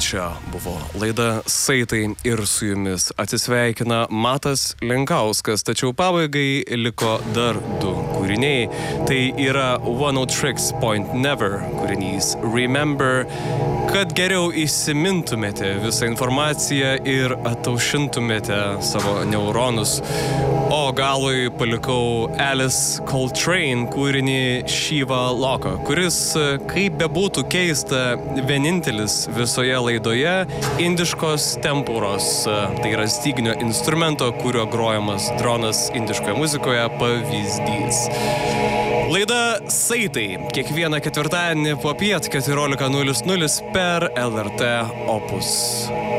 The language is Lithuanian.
čia buvo laida Saitai ir su jumis atsisveikina Matas Lenkauskas, tačiau pabaigai liko dar du kūriniai. Tai yra One Note Tricks Point Never kūrinys Remember, kad geriau įsimintumėte visą informaciją ir ataušintumėte savo neuronus. O galui palikau Alice Coltrane kūrinį Shiva Loka, kuris, kaip bebūtų keista, vienintelis visoje laidoje indiškos tempuros, tai yra styginio instrumento, kuriuo grojamas dronas indiškoje muzikoje pavyzdys. Laida Saitai kiekvieną ketvirtadienį popiet 14:00 per LRT Opus.